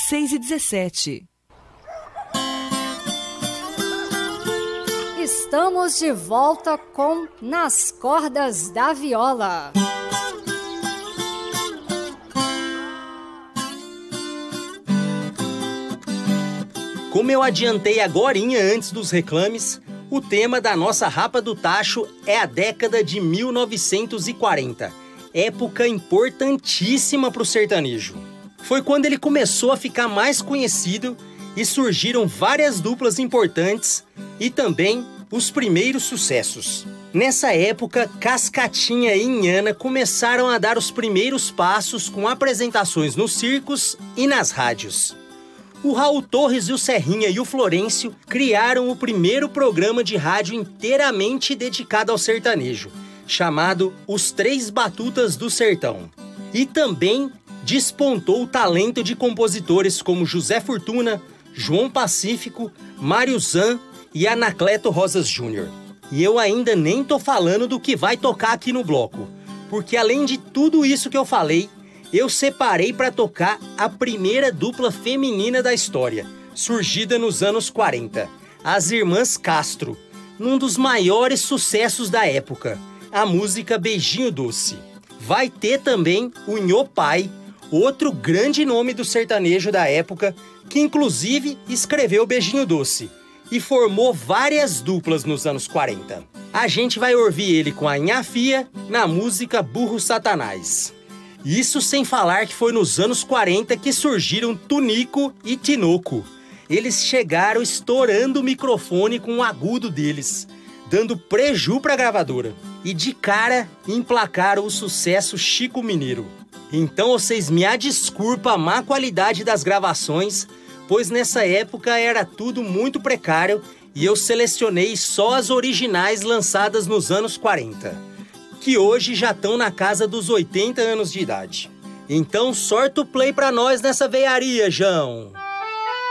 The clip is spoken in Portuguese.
6h17. Estamos de volta com Nas Cordas da Viola. Como eu adiantei agorinha antes dos reclames, o tema da nossa Rapa do Tacho é a década de 1940, época importantíssima para o sertanejo. Foi quando ele começou a ficar mais conhecido e surgiram várias duplas importantes e também os primeiros sucessos. Nessa época, Cascatinha e Inhana começaram a dar os primeiros passos com apresentações nos circos e nas rádios. O Raul Torres e o Serrinha e o Florencio criaram o primeiro programa de rádio inteiramente dedicado ao sertanejo, chamado Os Três Batutas do Sertão. E também despontou o talento de compositores como José Fortuna, João Pacífico, Mário Zan e Anacleto Rosas Júnior. E eu ainda nem tô falando do que vai tocar aqui no bloco, porque além de tudo isso que eu falei, eu separei para tocar a primeira dupla feminina da história, surgida nos anos 40, as Irmãs Castro, num dos maiores sucessos da época, a música Beijinho Doce. Vai ter também o Nhô Pai, outro grande nome do sertanejo da época, que inclusive escreveu Beijinho Doce e formou várias duplas nos anos 40. A gente vai ouvir ele com a Nhafia na música Burro Satanás. Isso sem falar que foi nos anos 40 que surgiram Tunico e Tinoco. Eles chegaram estourando o microfone com o agudo deles, dando preju pra gravadora. E de cara emplacaram o sucesso Chico Mineiro. Então vocês me desculpem a má qualidade das gravações, pois nessa época era tudo muito precário e eu selecionei só as originais lançadas nos anos 40, que hoje já estão na casa dos 80 anos de idade. Então sorta o play pra nós nessa veiaria, João!